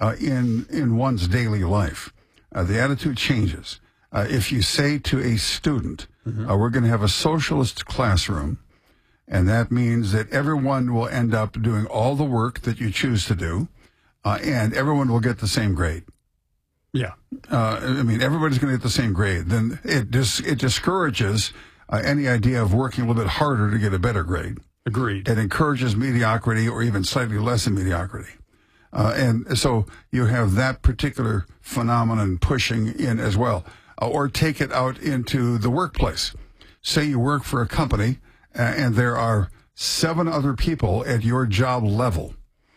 in one's daily life, the attitude changes. If you say to a student, we're going to have a socialist classroom, and that means that everyone will end up doing all the work that you choose to do, and everyone will get the same grade. Yeah. Everybody's going to get the same grade. Then it discourages any idea of working a little bit harder to get a better grade. Agreed. It encourages mediocrity or even slightly less than mediocrity. And so you have that particular phenomenon pushing in as well. Or take it out into the workplace. Say you work for a company and there are 7 other people at your job level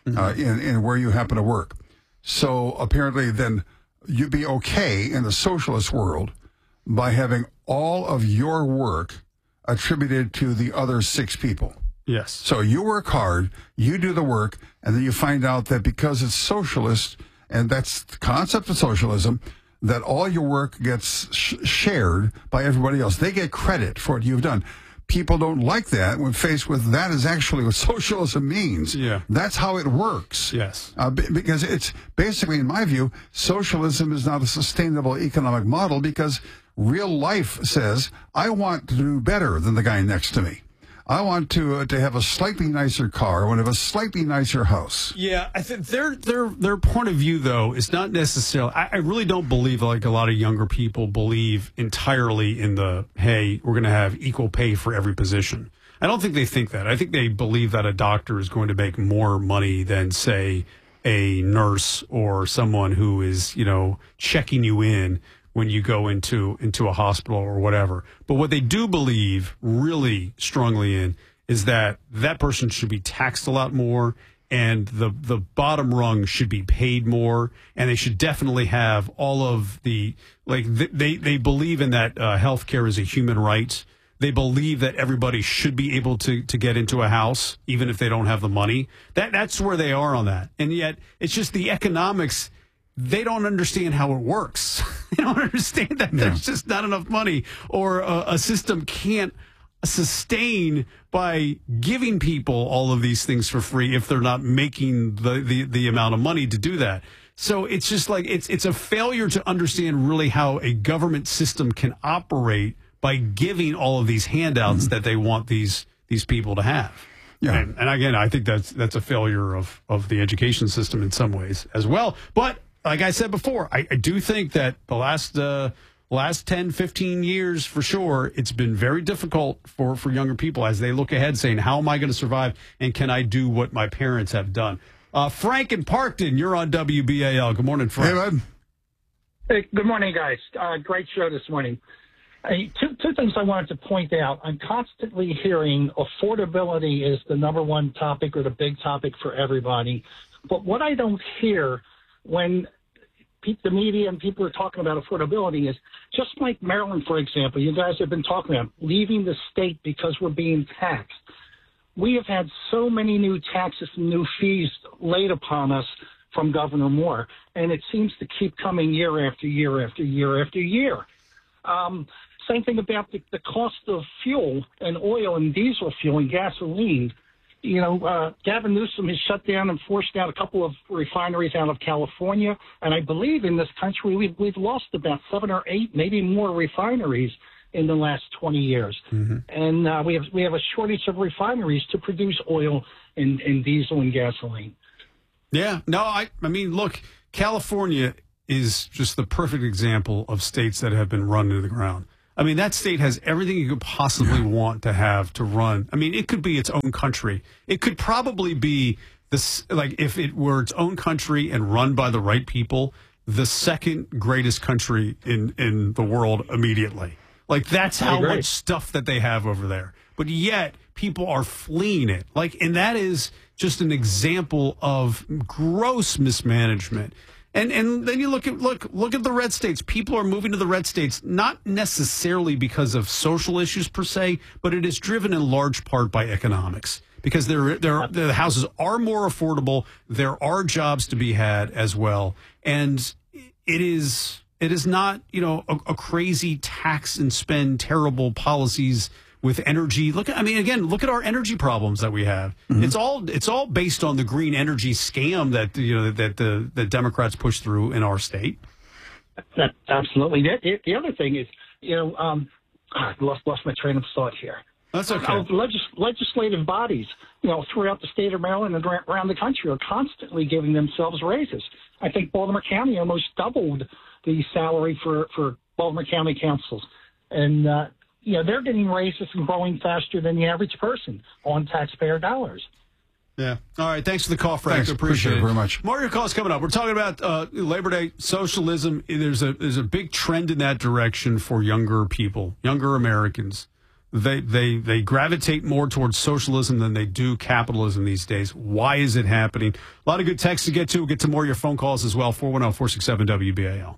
in where you happen to work. So apparently then you'd be okay in the socialist world by having all of your work attributed to the other 6 people. Yes. So you work hard, you do the work, and then you find out that because it's socialist, and that's the concept of socialism, that all your work gets shared by everybody else. They get credit for what you've done. People don't like that when faced with that is actually what socialism means. Yeah. That's how it works. Yes. Because it's basically, in my view, socialism is not a sustainable economic model because real life says, I want to do better than the guy next to me. I want to have a slightly nicer car. I want to have a slightly nicer house. Yeah, I think their point of view, though, is not necessarily. I really don't believe, like a lot of younger people believe entirely in the, hey, we're going to have equal pay for every position. I don't think they think that. I think they believe that a doctor is going to make more money than, say, a nurse or someone who is, checking you in when you go into a hospital or whatever. But what they do believe really strongly in is that person should be taxed a lot more and the bottom rung should be paid more. And they should definitely have all of the, they believe in that healthcare is a human right. They believe that everybody should be able to get into a house, even if they don't have the money. That's where they are on that. And yet it's just the economics. They don't understand how it works. They don't understand that there's just not enough money or a system can't sustain by giving people all of these things for free if they're not making the amount of money to do that. So it's just like it's a failure to understand really how a government system can operate by giving all of these handouts that they want these people to have. Yeah. And again, I think that's a failure of the education system in some ways as well. But like I said before, I do think that the last 10, 15 years, for sure, it's been very difficult for younger people as they look ahead saying, how am I going to survive and can I do what my parents have done? Frank in Parkton, you're on WBAL. Good morning, Frank. Hey, bud. Hey, good morning, guys. Great show this morning. Two things I wanted to point out. I'm constantly hearing affordability is the number one topic or the big topic for everybody. But what I don't hear when the media and people are talking about affordability is just like Maryland, for example, you guys have been talking about leaving the state because we're being taxed. We have had so many new taxes and new fees laid upon us from Governor Moore, and it seems to keep coming year after year after year after year. Same thing about the cost of fuel and oil and diesel fuel and gasoline. You know, Gavin Newsom has shut down and forced out a couple of refineries out of California. And I believe in this country, we've lost about 7 or 8, maybe more refineries in the last 20 years. Mm-hmm. And we have a shortage of refineries to produce oil and diesel and gasoline. Yeah. No, I mean, look, California is just the perfect example of states that have been run into the ground. I mean, that state has everything you could possibly want to have to run. I mean, it could be its own country. It could probably be this, like, if it were its own country and run by the right people, the second greatest country in the world immediately. Like, that's how much stuff that they have over there. But yet, people are fleeing it. Like, and that is just an example of gross mismanagement. And then you look at the red states. People are moving to the red states, not necessarily because of social issues per se, but it is driven in large part by economics. Because the houses are more affordable, there are jobs to be had as well, and it is not, you know, a crazy tax and spend terrible policies with energy. Look at our energy problems that we have. Mm-hmm. It's all based on the green energy scam that the Democrats push through in our state. That absolutely. The other thing is, I lost my train of thought here. That's okay. Legislative bodies, throughout the state of Maryland and around the country are constantly giving themselves raises. I think Baltimore County almost doubled the salary for Baltimore County councils. And, they're getting raises and growing faster than the average person on taxpayer dollars. Yeah. All right. Thanks for the call, Frank. Appreciate it very much. More of your calls coming up. We're talking about Labor Day socialism. There's a big trend in that direction for younger people, younger Americans. They gravitate more towards socialism than they do capitalism these days. Why is it happening? A lot of good texts to get to. We'll get to more of your phone calls as well. 410-467-WBAL.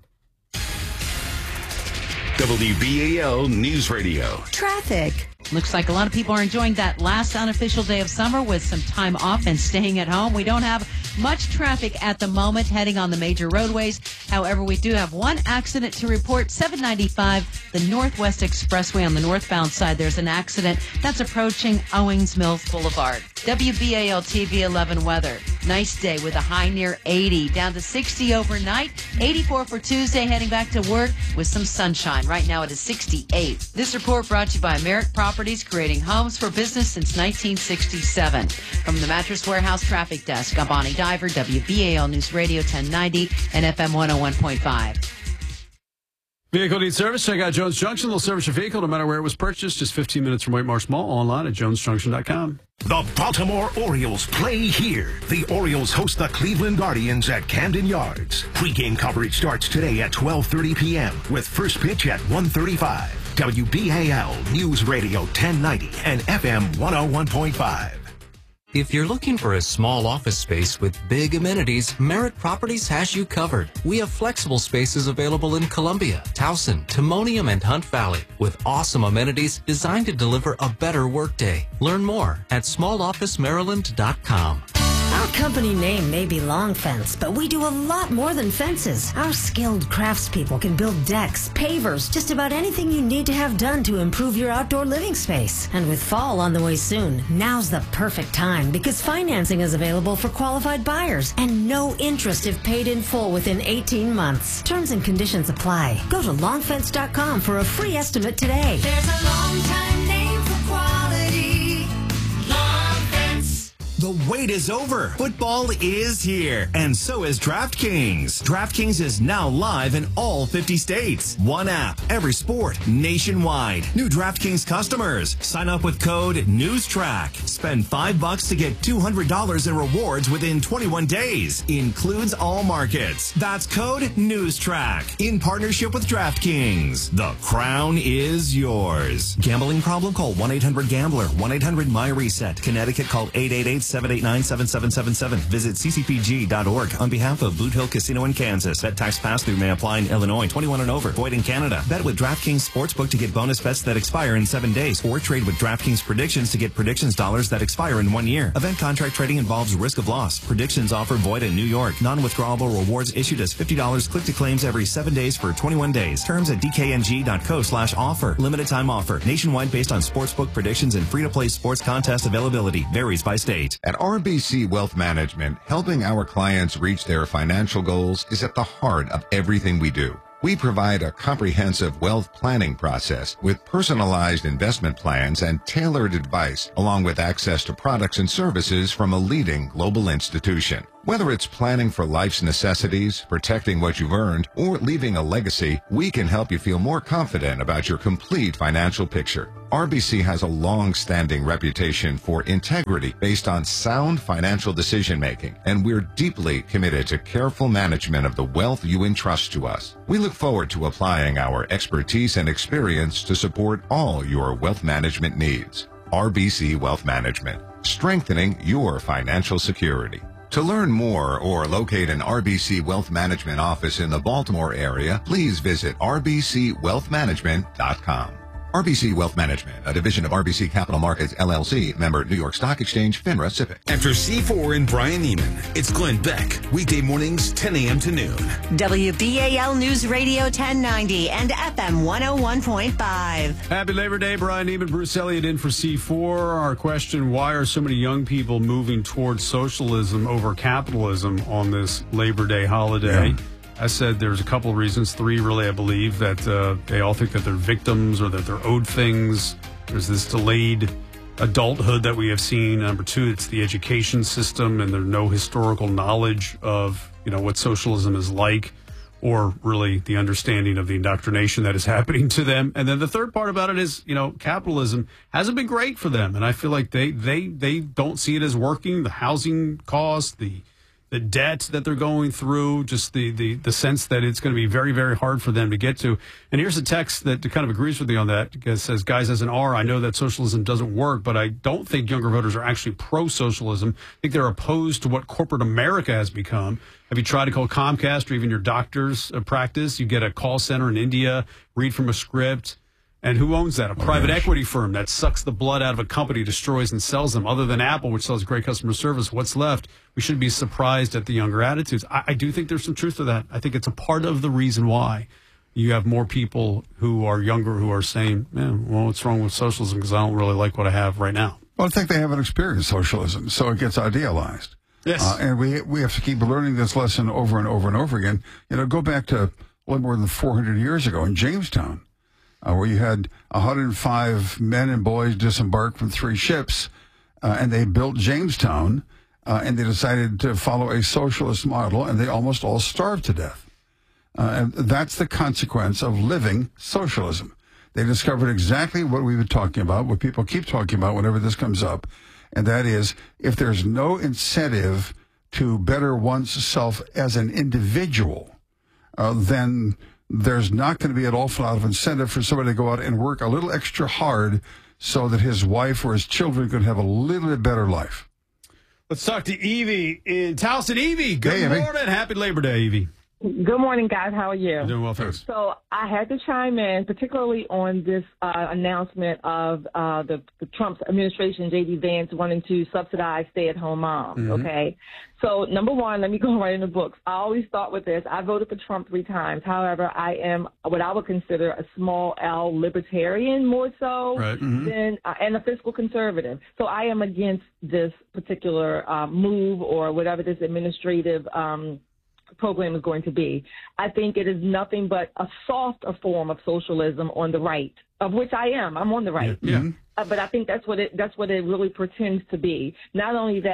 WBAL News Radio. Traffic. Looks like a lot of people are enjoying that last unofficial day of summer with some time off and staying at home. We don't have much traffic at the moment heading on the major roadways. However, we do have one accident to report. 795, the Northwest Expressway on the northbound side. There's an accident that's approaching Owings Mills Boulevard. WBAL TV 11 weather. Nice day with a high near 80, down to 60 overnight, 84 for Tuesday, heading back to work with some sunshine. Right now it is 68. This report brought to you by Merrick Properties, creating homes for business since 1967. From the Mattress Warehouse Traffic Desk, I'm Bonnie Diver, WBAL News Radio 1090 and FM 101.5. Vehicle needs service. Check out Jones Junction. They'll service your vehicle no matter where it was purchased. Just 15 minutes from White Marsh Mall. Online at jonesjunction.com. The Baltimore Orioles play here. The Orioles host the Cleveland Guardians at Camden Yards. Pre-game coverage starts today at 12:30 p.m. with first pitch at 1:35. WBAL News Radio 1090 and FM 101.5. If you're looking for a small office space with big amenities, Merritt Properties has you covered. We have flexible spaces available in Columbia, Towson, Timonium, and Hunt Valley with awesome amenities designed to deliver a better workday. Learn more at smallofficemaryland.com. Our company name may be Long Fence, but we do a lot more than fences. Our skilled craftspeople can build decks, pavers, just about anything you need to have done to improve your outdoor living space. And with fall on the way soon, now's the perfect time because financing is available for qualified buyers and no interest if paid in full within 18 months. Terms and conditions apply. Go to longfence.com for a free estimate today. There's a long time name for quality. Long Fence. The wait is over. Football is here, and so is DraftKings. DraftKings is now live in all 50 states. One app, every sport, nationwide. New DraftKings customers, sign up with code NEWSTRACK. Spend $5 to get $200 in rewards within 21 days. Includes all markets. That's code NEWSTRACK in partnership with DraftKings. The crown is yours. Gambling problem? Call 1-800-GAMBLER. 1-800-MY-RESET. Connecticut, call 888 789-7777. Visit ccpg.org on behalf of Boot Hill Casino in Kansas. Bet tax pass-through may apply in Illinois. 21 and over. Void in Canada. Bet with DraftKings Sportsbook to get bonus bets that expire in 7 days. Or trade with DraftKings Predictions to get predictions dollars that expire in 1 year. Event contract trading involves risk of loss. Predictions offer void in New York. Non-withdrawable rewards issued as $50 click to claims every 7 days for 21 days. Terms at dkng.co/offer. Limited time offer. Nationwide based on sportsbook predictions and free-to-play sports contest availability. Varies by state. At RBC Wealth Management, helping our clients reach their financial goals is at the heart of everything we do. We provide a comprehensive wealth planning process with personalized investment plans and tailored advice, along with access to products and services from a leading global institution. Whether it's planning for life's necessities, protecting what you've earned, or leaving a legacy, we can help you feel more confident about your complete financial picture. RBC has a long-standing reputation for integrity based on sound financial decision-making, and we're deeply committed to careful management of the wealth you entrust to us. We look forward to applying our expertise and experience to support all your wealth management needs. RBC Wealth Management, strengthening your financial security. To learn more or locate an RBC Wealth Management office in the Baltimore area, please visit rbcwealthmanagement.com. RBC Wealth Management, a division of RBC Capital Markets, LLC, member New York Stock Exchange, FINRA SIPC. After C4 and Brian Neiman, it's Glenn Beck, weekday mornings 10 a.m. to noon. WBAL News Radio 1090 and FM 101.5. Happy Labor Day, Brian Neiman, Bruce Elliott in for C4. Our question, why are so many young people moving towards socialism over capitalism on this Labor Day holiday? Yeah. I said there's a couple of reasons, 3 really, I believe, that they all think that they're victims or that they're owed things. There's this delayed adulthood that we have seen. Number 2, it's the education system, and there's no historical knowledge of, what socialism is like, or really the understanding of the indoctrination that is happening to them. And then the third part about it is, capitalism hasn't been great for them. And I feel like they don't see it as working. The housing costs, the debt that they're going through, just the sense that it's going to be very, very hard for them to get to. And here's a text that kind of agrees with me on that. It says, guys, as an R, I know that socialism doesn't work, but I don't think younger voters are actually pro-socialism. I think they're opposed to what corporate America has become. Have you tried to call Comcast or even your doctor's practice? You get a call center in India, read from a script. And who owns that? A private equity firm that sucks the blood out of a company, destroys and sells them. Other than Apple, which sells great customer service, what's left? We shouldn't be surprised at the younger attitudes. I do think there's some truth to that. I think it's a part of the reason why you have more people who are younger who are saying, what's wrong with socialism? Because I don't really like what I have right now. Well, I think they haven't experienced socialism, so it gets idealized. Yes. And we have to keep learning this lesson over and over and over again. Go back to a little more than 400 years ago in Jamestown. Where you had 105 men and boys disembark from 3 ships, and they built Jamestown, and they decided to follow a socialist model, and they almost all starved to death. And that's the consequence of living socialism. They discovered exactly what we've been talking about, what people keep talking about whenever this comes up, and that is, if there's no incentive to better oneself as an individual, then there's not going to be an awful lot of incentive for somebody to go out and work a little extra hard so that his wife or his children could have a little bit better life. Let's talk to Evie in Towson. Evie, good morning. Happy Labor Day, Evie. Good morning, guys. How are you? Doing well, thanks. So I had to chime in, particularly on this announcement of the Trump administration, J.D. Vance, wanting to subsidize stay-at-home moms, okay? So, number one, let me go right in the books. I always thought with this, I voted for Trump 3 times. However, I am what I would consider a small L libertarian more so than and a fiscal conservative. So I am against this particular move or whatever this administrative program is going to be. I think it is nothing but a softer form of socialism on the right, of which I am. I'm on the right. Yeah. But I think that's what it really pretends to be. Not only that,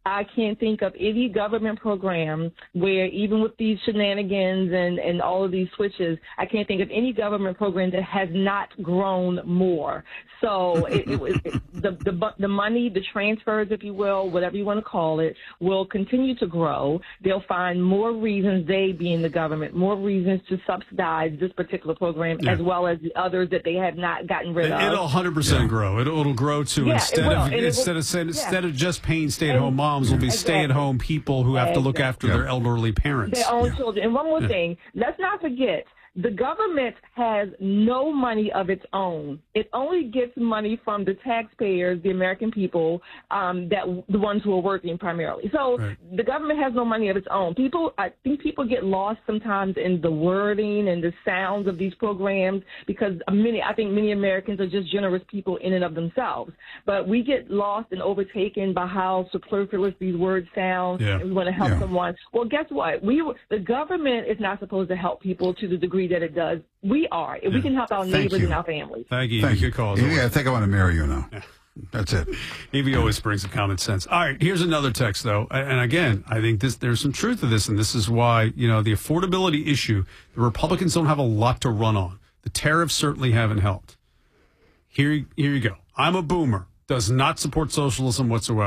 I can't think of any government program where, even with these shenanigans and all of these switches, I can't think of any government program that has not grown more. So the money, the transfers, if you will, whatever you want to call it, will continue to grow. They'll find more reasons, they being the government, more reasons to subsidize this particular program as well as the others that they have not gotten rid of. It'll 100% grow. It'll grow to instead of just paying stay-at-home moms, will be stay-at-home people who have to look after their elderly parents. Their own children. And one more thing, let's not forget, the government has no money of its own. It only gets money from the taxpayers, the American people, the ones who are working primarily. So the government has no money of its own. I think people get lost sometimes in the wording and the sounds of these programs because I think many Americans are just generous people in and of themselves. But we get lost and overtaken by how superfluous these words sound. And we want to help someone. Well, guess what? The government is not supposed to help people to the degree that it does. We are. If we can help our neighbors and our families. Thank you. Good call. Yeah, I think I want to marry you now. That's it. Evie always brings the common sense. All right, here's another text, though. And again, I think there's some truth to this, and this is why, the affordability issue, the Republicans don't have a lot to run on. The tariffs certainly haven't helped. Here you go. I'm a boomer. Does not support socialism whatsoever.